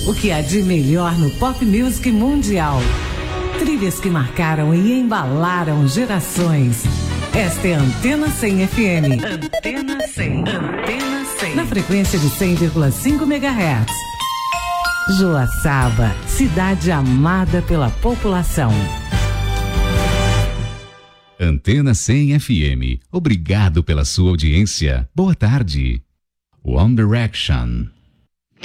O que há de melhor no pop music mundial. Trilhas que marcaram e embalaram gerações. Esta é a Antena 100 FM. Antena 100. Antena 100. Na frequência de 100,5 MHz. Joaçaba, cidade amada pela população. Antena 100 FM. Obrigado pela sua audiência. Boa tarde. One Direction.